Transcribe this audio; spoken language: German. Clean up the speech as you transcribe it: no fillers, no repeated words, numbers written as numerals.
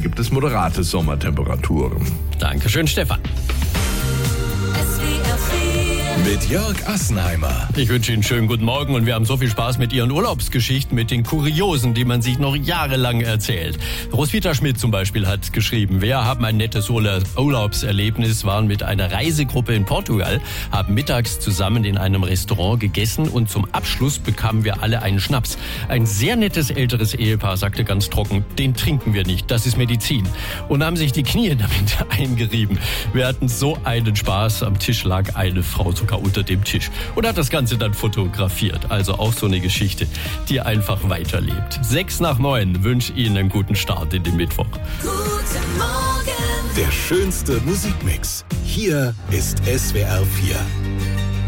gibt es moderate Sommertemperaturen. Dankeschön, Stefan. Mit Jörg Assenheimer. Ich wünsche Ihnen einen schönen guten Morgen und wir haben so viel Spaß mit Ihren Urlaubsgeschichten, mit den Kuriosen, die man sich noch jahrelang erzählt. Roswitha Schmidt zum Beispiel hat geschrieben, wir haben ein nettes Urlaubserlebnis, waren mit einer Reisegruppe in Portugal, haben mittags zusammen in einem Restaurant gegessen und zum Abschluss bekamen wir alle einen Schnaps. Ein sehr nettes älteres Ehepaar sagte ganz trocken, den trinken wir nicht, das ist Medizin. Und haben sich die Knie damit eingerieben. Wir hatten so einen Spaß, am Tisch lag eine Frau sogar unter dem Tisch und hat das Ganze dann fotografiert. Also auch so eine Geschichte, die einfach weiterlebt. 8:06 wünsche Ihnen einen guten Start in den Mittwoch. Guten Morgen. Der schönste Musikmix. Hier ist SWR 4.